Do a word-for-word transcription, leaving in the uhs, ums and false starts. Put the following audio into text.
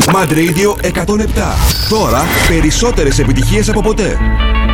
Mad Radio εκατόν επτά. Τώρα περισσότερες επιτυχίες από ποτέ.